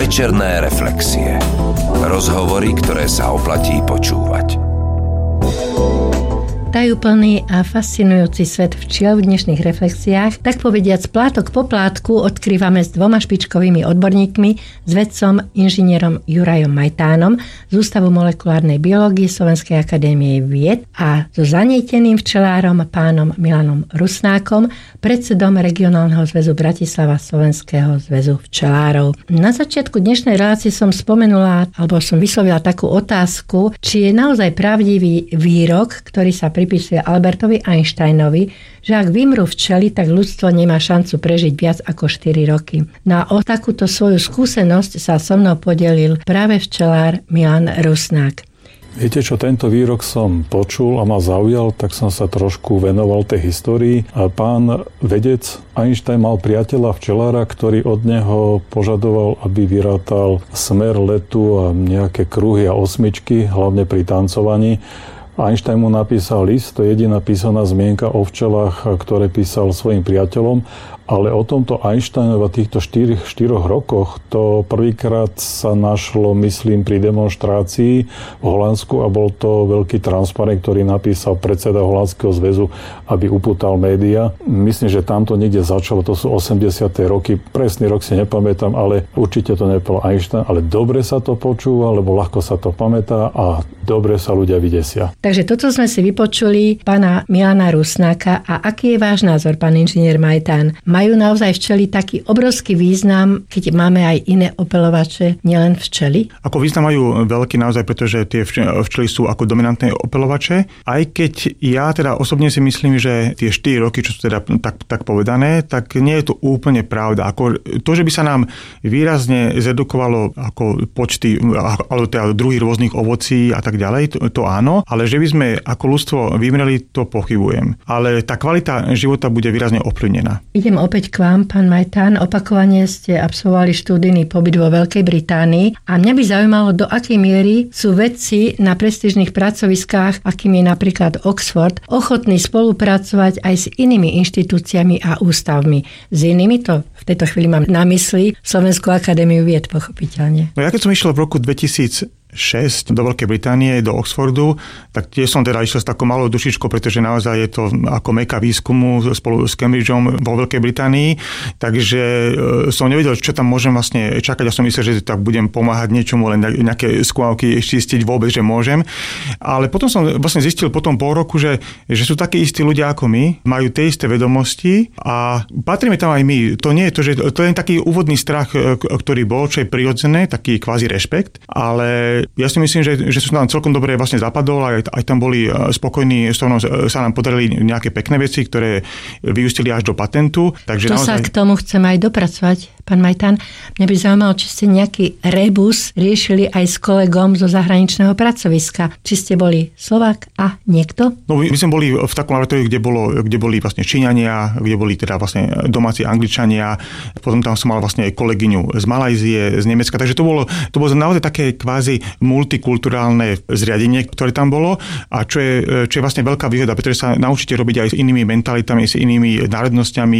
Večerné reflexie. Rozhovory, ktoré sa oplatí počúvať. Tajúplný a fascinujúci svet včiel v dnešných reflexiách, tak povediac plátok po plátku, odkrývame s dvoma špičkovými odborníkmi, s vedcom inžinierom Jurajom Majtánom z Ústavu molekulárnej biológie Slovenskej akadémie vied a so zanieteným včelárom pánom Milanom Rusnákom, predsedom Regionálneho zväzu Bratislava Slovenského zväzu včelárov. Na začiatku dnešnej relácie som spomenula, alebo som vyslovila takú otázku, či je naozaj pravdivý výrok, ktorý sa pripisuje Albertovi Einsteinovi, že ak vymrú včely, tak ľudstvo nemá šancu prežiť viac ako 4 roky. No a o takúto svoju skúsenosť sa so mnou podelil práve včelár Milan Rusnák. Viete čo, tento výrok som počul a ma zaujal, tak som sa trošku venoval tej histórii. A pán vedec Einstein mal priateľa včelára, ktorý od neho požadoval, aby vyrátal smer letu a nejaké kruhy a osmičky, hlavne pri tancovaní. Einstein mu napísal list, to je jediná písaná zmienka o včelách, ktoré písal svojim priateľom, ale o tomto Einsteinova týchto 4 rokoch to prvýkrát sa našlo, myslím, pri demonštrácii v Holandsku a bol to veľký transparent, ktorý napísal predseda Holandského zväzu, aby upútal médiá. Myslím, že tamto niekde začalo, to sú 80. roky, presný rok si nepamätám, ale určite to nebol Einstein, ale dobre sa to počúva, lebo ľahko sa to pamätá a dobre sa ľudia vydesia. Takže toto sme si vypočuli pána Milana Rusnáka. A aký je váš názor, pán inžinier Majtán? Majú naozaj včely taký obrovský význam, keď máme aj iné opeľovače, nielen včely? Ako význam majú veľký naozaj, pretože tie včely sú ako dominantné opeľovače. Aj keď ja teda osobne si myslím, že tie 4 roky, čo sú teda tak povedané, tak nie je to úplne pravda. Ako to, že by sa nám výrazne zredukovalo ako počty, alebo teda druhých rôznych ovocí a tak ďalej, to áno, ale že by sme ako ľudstvo vymreli, to pochybujem. Ale tá kvalita života bude výrazne ovplyvnená. Idem opäť k vám, pán Majtán. Opakovane ste absolvovali študijný pobyt vo Veľkej Británii a mňa by zaujímalo, do akej miery sú vedci na prestížnych pracoviskách, akým je napríklad Oxford, ochotní spolupracovať aj s inými inštitúciami a ústavmi. S inými, to v tejto chvíli mám na mysli Slovenskú akadémiu vied, pochopiteľne. No ja keď som išiel v roku 2006 do Veľkej Británie, do Oxfordu, tak tiež som teda išiel s takou malou dušičkou, pretože naozaj je to ako meka výskumu spolu s Cambridgeom vo Veľkej Británii, takže som nevedel, čo tam môžem vlastne čakať. Ja som myslel, že tak budem pomáhať niečomu, len nejaké skúmavky čistiť vôbec, že môžem. Ale potom som vlastne zistil po tom pol roku, že sú takí istí ľudia ako my, majú tie isté vedomosti a patríme tam aj my. To nie je to, že to je taký úvodný strach, ktorý bol, čo je prirodzené, taký kvázi rešpekt, ale ja si myslím, že som tam celkom dobre vlastne zapadol a aj tam boli spokojní, sa nám podarili nejaké pekné veci, ktoré vyústili až do patentu. Takže to naozaj... sa k tomu chcem aj dopracovať, pán Majtán. Mňa by zaujímalo, či ste nejaký rebus riešili aj s kolegom zo zahraničného pracoviska. Či ste boli Slovák a niekto? No my sme boli v takom laboratóriu, kde boli vlastne Číňania, kde boli teda vlastne domáci Angličania. Potom tam som mal vlastne aj kolegyňu z Malajzie, z Nemecka. Takže to bolo naozaj také kvázi multikulturálne zriadenie, ktoré tam bolo a čo je vlastne veľká výhoda, pretože sa naučíte robiť aj s inými mentalitami, s inými národnosťami,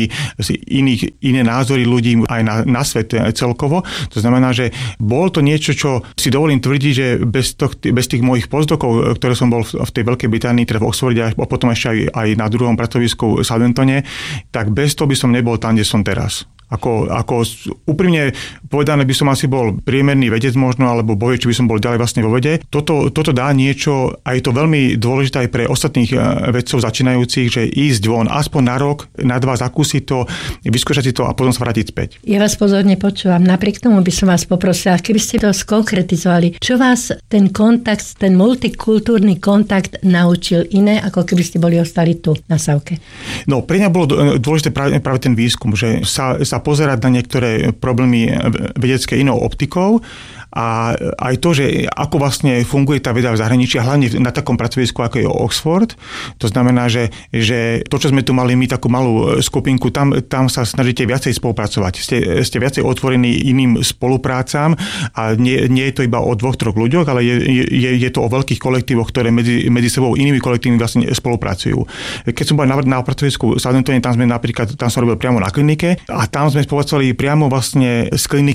iné názory ľudí aj na svet celkovo. To znamená, že bol to niečo, čo si dovolím tvrdiť, že bez tých mojich postdokov, ktoré som bol v tej Veľkej Británii, teda v Oxforde a potom ešte aj na druhom pracovisku v Southamptone, tak bez toho by som nebol tam, kde som teraz. Ako úprimne povedané by som asi bol priemerný vedec možno, alebo či by som bol ďalej vlastne vo vede. Toto dá niečo a je to veľmi dôležité aj pre ostatných vedcov začínajúcich, že ísť von aspoň na rok, na 2 zakúsiť to, vyskúšať si to a potom sa vrátiť späť. Ja vás pozorne počúvam. Napriek tomu by som vás poprosila, keby ste to skonkretizovali, čo vás ten kontakt, ten multikultúrny kontakt naučil iné, ako keby ste boli ostali tu na Savke? No, pre mňa bolo dôležité práve ten výskum, že sa pozerať na niektoré problémy vedecké inou optikou a aj to, že ako vlastne funguje tá veda v zahraničí, hlavne na takom pracovisku, ako je Oxford. To znamená, že to, čo sme tu mali my, takú malú skupinku, tam sa snažíte viacej spolupracovať. Ste viacej otvorení iným spoluprácam a nie je to iba o 2-3 ľuďoch, ale je to o veľkých kolektívoch, ktoré medzi sebou inými kolektívmi vlastne spolupracujú. Keď som bol na pracovisku Southamptone, tam som robil priamo na klinike a tam sme spolupracovali priamo vlastne s klinikmi.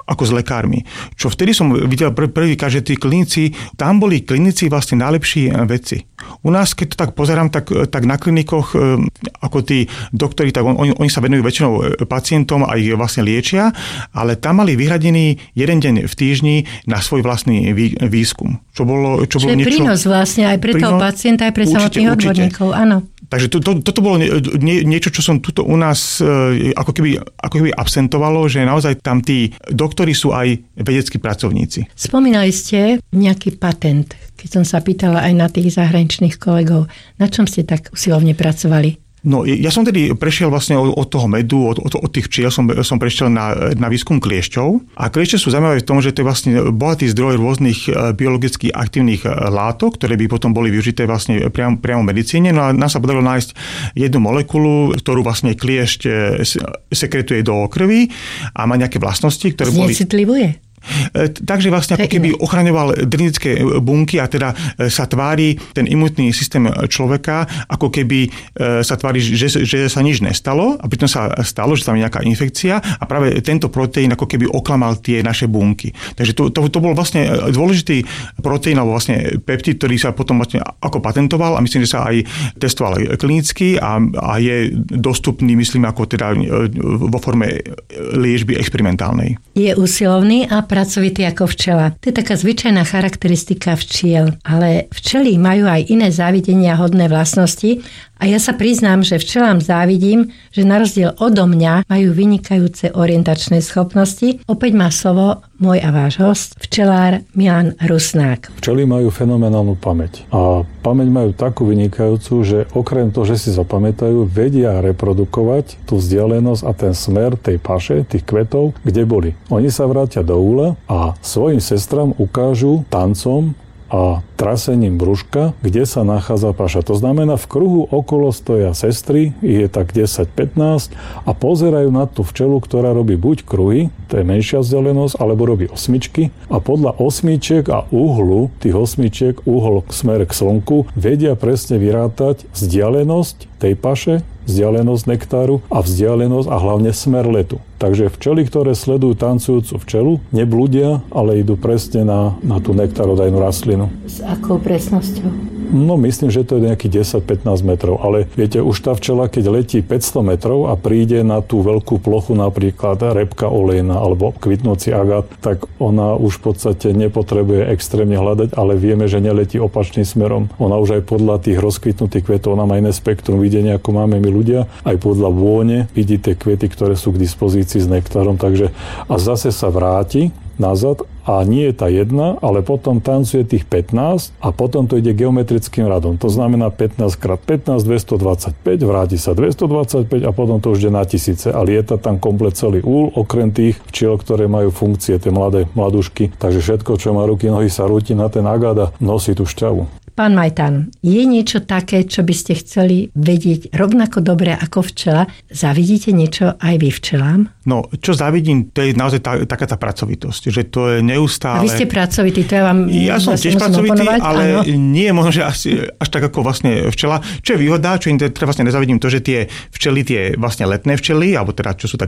ako s lekármi. Čo vtedy som videl prvýkrát, že tí klinici, tam boli klinici vlastne najlepší vedci. U nás, keď to tak pozerám, tak na klinikoch, ako tí doktori, tak oni sa venujú väčšinou pacientom a ich vlastne liečia, ale tam mali vyhradený jeden deň v týždni na svoj vlastný výskum. Čo je niečo, prínos vlastne aj pre toho pacienta, aj pre samotných odborníkov, áno. Takže toto bolo niečo, čo som tuto u nás ako keby absentovalo, že naozaj tam tí doktori sú aj vedeckí pracovníci. Spomínali ste nejaký patent, keď som sa pýtala aj na tých zahraničných kolegov. Na čom ste tak usilovne pracovali? No, ja som tedy prešiel vlastne od toho medu, od tých včiel som prešiel na výskum kliešťov. A kliešte sú zaujímavé v tom, že to je vlastne bohatý zdroj rôznych biologicky aktívnych látok, ktoré by potom boli využité vlastne priamo v medicíne. No a nám sa podarilo nájsť jednu molekulu, ktorú vlastne kliešť sekretuje do krvi a má nejaké vlastnosti, ktoré boli... Znecitlivuje? Takže vlastne ako keby ochraňoval drenické bunky a teda sa tvári ten imunitný systém človeka, ako keby sa tvári, že sa nič nestalo a pritom sa stalo, že tam je nejaká infekcia a práve tento proteín ako keby oklamal tie naše bunky. Takže to bol vlastne dôležitý proteín alebo vlastne peptid, ktorý sa potom vlastne ako patentoval a myslím, že sa aj testoval klinicky a je dostupný, myslím, ako teda vo forme liečby experimentálnej. Je usilovný a pracovitý ako včela. To je taká zvyčajná charakteristika včiel, ale včely majú aj iné závidenia hodné vlastnosti a ja sa priznám, že včelám závidím, že na rozdiel odo mňa majú vynikajúce orientačné schopnosti. Opäť má slovo môj a váš host, včelár Milan Rusnák. Včely majú fenomenálnu pamäť a pamäť majú takú vynikajúcu, že okrem toho, že si zapamätajú, vedia reprodukovať tú vzdialenosť a ten smer tej paše, tých kvetov, kde boli. Oni sa vrátia do úla a svojim sestram ukážu tancom a trasením brúška, kde sa nachádza paša. To znamená, v kruhu okolo stoja sestry, je tak 10-15 a pozerajú na tú včelu, ktorá robí buď kruhy, to je menšia vzdialenosť, alebo robí osmičky a podľa osmičiek a uhlu tých osmičiek, uhol smer k slnku, vedia presne vyrátať vzdialenosť tej paše, vzdialenosť nektáru a vzdialenosť a hlavne smer letu. Takže včely, ktoré sledujú tancujúcu včelu, neblúdia, ale idú presne na tú nektárodajnú rastlinu. S akou presnosťou? No myslím, že to je nejakých 10-15 metrov, ale viete, už tá včela, keď letí 500 metrov a príde na tú veľkú plochu, napríklad repka olejná alebo kvitnúci agát, tak ona už v podstate nepotrebuje extrémne hľadať, ale vieme, že neletí opačným smerom. Ona už aj podľa tých rozkvitnutých kvetov, ona má iné spektrum videnia, ako máme my ľudia, aj podľa vône vidí tie kvety, ktoré sú k dispozícii s nektárom, takže a zase sa vráti nazad a nie je tá jedna, ale potom tancuje tých 15 a potom to ide geometrickým radom. To znamená 15x15, 225, vráti sa 225 a potom to už ide na tisíce a lieta tam komplet celý úl, okrem tých včiel, ktoré majú funkcie, tie mladúšky. Takže všetko, čo má ruky, nohy, sa rúti na ten agát a nosí tú šťavu. Pán Majtán, je niečo také, čo by ste chceli vedieť rovnako dobre ako včela? Zavidíte niečo aj vy včelám? No, čo zavidím, to je naozaj taká tá pracovitosť, že to je neustále... A vy ste pracovitý, to ja vám... Ja som tiež pracovitý, ale nie je možno, že až tak ako vlastne včela. Čo je výhoda, čo im teda vlastne nezavidím, to, že tie včely, tie vlastne letné včely, alebo teda čo sú tak